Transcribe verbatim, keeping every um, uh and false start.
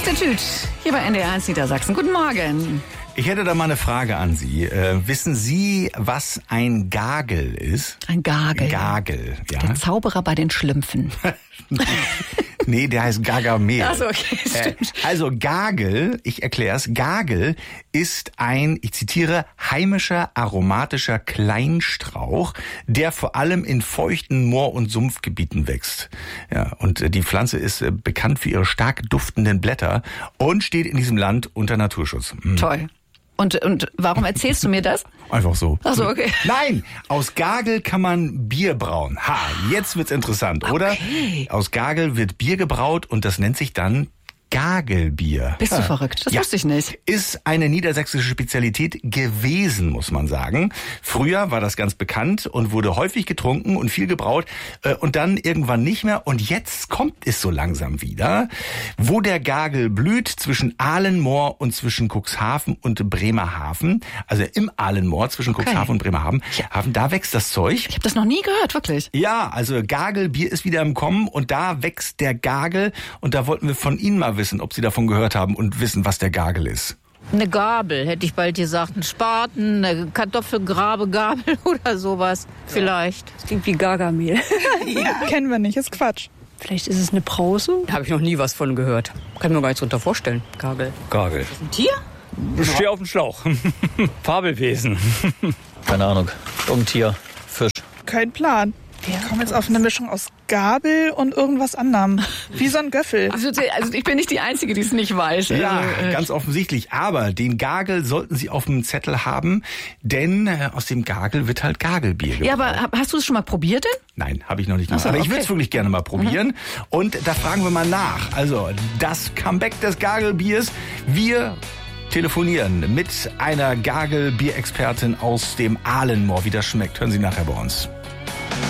der Tüt, hier bei N D R eins Niedersachsen. Guten Morgen. Ich hätte da mal eine Frage an Sie. Äh, wissen Sie, was ein Gagel ist? Ein Gagel. Gagel, ja. Der Zauberer bei den Schlümpfen. Nee, der heißt Gargamel. Ach so, okay, stimmt. Äh, also Gagel, ich erkläre es, Gagel ist ein, ich zitiere, heimischer, aromatischer Kleinstrauch, der vor allem in feuchten Moor- und Sumpfgebieten wächst. Ja, und äh, die Pflanze ist äh, bekannt für ihre stark duftenden Blätter und steht in diesem Land unter Naturschutz. Mhm. Toll. Und, und warum erzählst du mir das? Einfach so. Ach so, okay. Nein, aus Gagel kann man Bier brauen. Ha, jetzt wird's interessant, oder? Okay. Aus Gagel wird Bier gebraut und das nennt sich dann Gagelbier. Bist du verrückt? Das ja. wusste ich nicht. Ist eine niedersächsische Spezialität gewesen, muss man sagen. Früher war das ganz bekannt und wurde häufig getrunken und viel gebraut äh, und dann irgendwann nicht mehr. Und jetzt kommt es so langsam wieder, wo der Gagel blüht, zwischen Ahlenmoor und zwischen Cuxhaven und Bremerhaven. Also im Ahlenmoor zwischen Okay. Cuxhaven und Bremerhaven. Haven, da wächst das Zeug. Ich habe das noch nie gehört, wirklich. Ja, also Gagelbier ist wieder im Kommen und da wächst der Gagel und da wollten wir von Ihnen mal wissen, ob Sie davon gehört haben und wissen, was der Gagel ist. Eine Gabel, hätte ich bald gesagt. Ein Spaten, eine Kartoffelgrabegabel oder sowas. Vielleicht. Das klingt wie Gargamel. Ja. Kennen wir nicht, ist Quatsch. Vielleicht ist es eine Brause? Habe ich noch nie was von gehört. Kann ich mir gar nichts drunter vorstellen. Gagel. Gagel. Ein Tier? Ich stehe auf dem Schlauch. Fabelwesen. Keine Ahnung. Irgendein Tier. Fisch. Kein Plan. Wir kommen jetzt auf eine Mischung aus Gabel und irgendwas anderem. Wie so ein Göffel. Also, also ich bin nicht die Einzige, die es nicht weiß. Ja, Also, äh, ganz offensichtlich. Aber den Gagel sollten Sie auf dem Zettel haben, denn äh, aus dem Gagel wird halt Gagelbier gebraut. Ja, aber hab- hast du es schon mal probiert denn? Nein, habe ich noch nicht Ach gemacht. so, Aber ich okay. würde es wirklich gerne mal probieren. Und da fragen wir mal nach. Also, das Comeback des Gagelbiers. Wir telefonieren mit einer Gagelbierexpertin aus dem Ahlenmoor. Wie das schmeckt, hören Sie nachher bei uns.